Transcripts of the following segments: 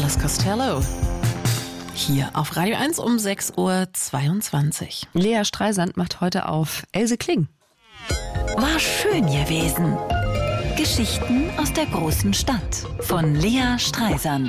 Elvis Costello. Hier auf Radio 1 um 6:22 Uhr. Lea Streisand macht heute auf Else Kling. War schön gewesen. Geschichten aus der großen Stadt von Lea Streisand.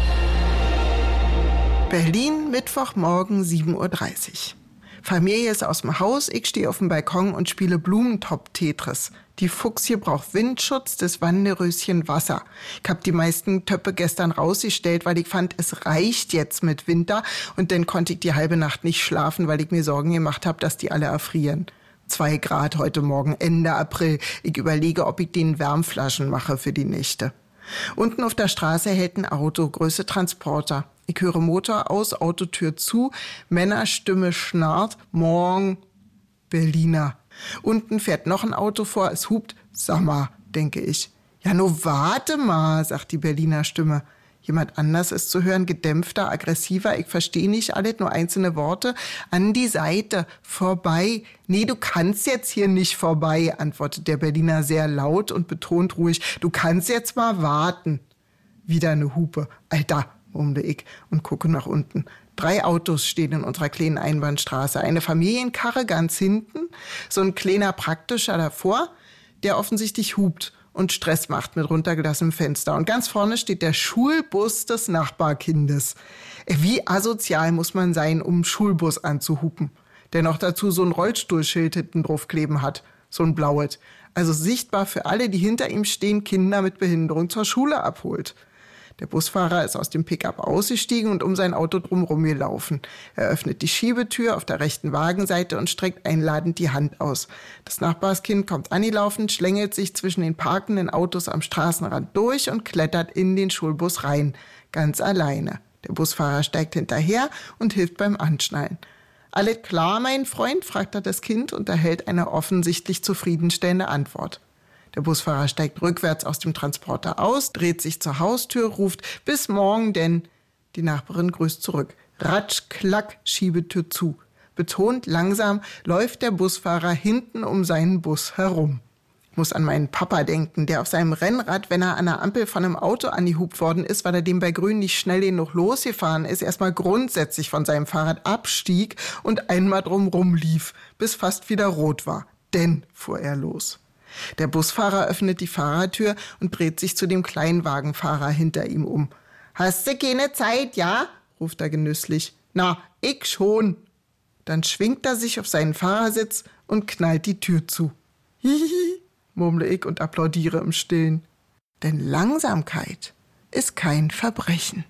Berlin, Mittwochmorgen, 7:30 Uhr. Familie ist aus dem Haus, ich stehe auf dem Balkon und spiele Blumentopf-Tetris. Die Fuchsie braucht Windschutz, das Wanderöschen Wasser. Ich habe die meisten Töpfe gestern rausgestellt, weil ich fand, es reicht jetzt mit Winter. Und dann konnte ich die halbe Nacht nicht schlafen, weil ich mir Sorgen gemacht habe, dass die alle erfrieren. 2 Grad heute Morgen, Ende April. Ich überlege, ob ich denen Wärmflaschen mache für die Nächte. Unten auf der Straße hält ein Auto, Größe Transporter. Ich höre Motor aus, Autotür zu, Männerstimme schnarrt, morgen Berliner. Unten fährt noch ein Auto vor, es hupt, sag mal, denke ich. Ja, nur warte mal, sagt die Berliner Stimme. Jemand anders ist zu hören, gedämpfter, aggressiver, ich verstehe nicht alles, nur einzelne Worte. An die Seite, vorbei. Nee, du kannst jetzt hier nicht vorbei, antwortet der Berliner sehr laut und betont ruhig. Du kannst jetzt mal warten. Wieder eine Hupe. Alter, murmle ich und gucke nach unten. 3 Autos stehen in unserer kleinen Einbahnstraße. Eine Familienkarre ganz hinten, so ein kleiner Praktischer davor, der offensichtlich hupt und Stress macht mit runtergelassenem Fenster. Und ganz vorne steht der Schulbus des Nachbarkindes. Wie asozial muss man sein, um einen Schulbus anzuhupen, der noch dazu so ein Rollstuhlschild hinten drauf kleben hat, so ein blaues. Also sichtbar für alle, die hinter ihm stehen, Kinder mit Behinderung zur Schule abholt. Der Busfahrer ist aus dem Pickup ausgestiegen und um sein Auto drumherum gelaufen. Er öffnet die Schiebetür auf der rechten Wagenseite und streckt einladend die Hand aus. Das Nachbarskind kommt angelaufen, schlängelt sich zwischen den parkenden Autos am Straßenrand durch und klettert in den Schulbus rein, ganz alleine. Der Busfahrer steigt hinterher und hilft beim Anschnallen. Alles klar, mein Freund? Fragt er das Kind und erhält eine offensichtlich zufriedenstellende Antwort. Der Busfahrer steigt rückwärts aus dem Transporter aus, dreht sich zur Haustür, ruft bis morgen, denn die Nachbarin grüßt zurück. Ratsch, klack, Schiebetür zu. Betont langsam läuft der Busfahrer hinten um seinen Bus herum. Ich muss an meinen Papa denken, der auf seinem Rennrad, wenn er an der Ampel von einem Auto angehupt worden ist, weil er dem bei Grün nicht schnell genug losgefahren ist, erstmal grundsätzlich von seinem Fahrrad abstieg und einmal drumrum lief, bis fast wieder rot war. Denn fuhr er los. Der Busfahrer öffnet die Fahrertür und dreht sich zu dem Kleinwagenfahrer hinter ihm um. »Hast du keine Zeit, ja?« ruft er genüsslich. »Na, ich schon.« Dann schwingt er sich auf seinen Fahrersitz und knallt die Tür zu. »Hihihi«, murmle ich und applaudiere im Stillen. Denn Langsamkeit ist kein Verbrechen.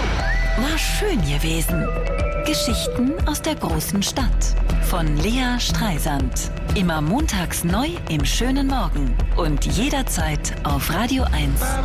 War schön gewesen. Geschichten aus der großen Stadt von Lea Streisand. Immer montags neu im schönen Morgen und jederzeit auf Radio 1.